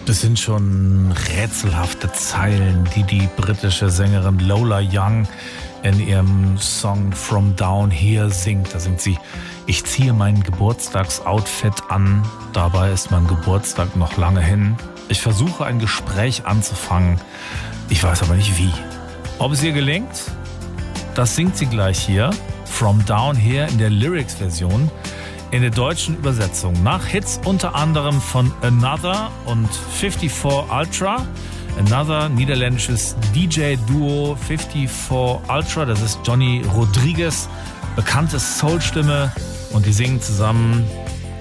Das sind schon rätselhafte Zeilen, die britische Sängerin Lola Young in ihrem Song From Down Here singt. Da singt sie: Ich ziehe mein Geburtstagsoutfit an, dabei ist mein Geburtstag noch lange hin. Ich versuche ein Gespräch anzufangen, ich weiß aber nicht wie. Ob es ihr gelingt, das singt sie gleich hier. From Down Here in der Lyrics-Version. In der deutschen Übersetzung nach Hits unter anderem von Another und 54 Ultra. Another, niederländisches DJ-Duo 54 Ultra, das ist Johnny Rodriguez, bekannte Soul-Stimme, und die singen zusammen